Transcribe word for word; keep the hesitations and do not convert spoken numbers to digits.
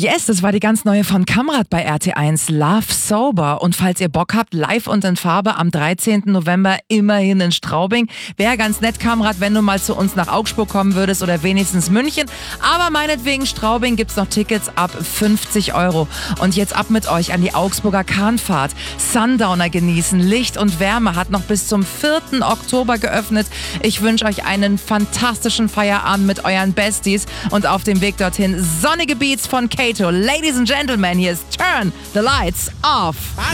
Yes, das war die ganz neue von Kamrat bei R T eins, Love Sober. Und falls ihr Bock habt, live und in Farbe am dreizehnten November immerhin in Straubing. Wäre ganz nett, Kamrat, wenn du mal zu uns nach Augsburg kommen würdest oder wenigstens München. Aber meinetwegen Straubing gibt's noch Tickets ab fünfzig Euro. Und jetzt ab mit euch an die Augsburger Kahnfahrt. Sundowner genießen, Licht und Wärme hat noch bis zum vierten Oktober geöffnet. Ich wünsche euch einen fantastischen Feierabend mit euren Besties und auf dem Weg dorthin sonnige Beats von Kato. Ladies and Gentlemen, hier ist Turn the Lights Off.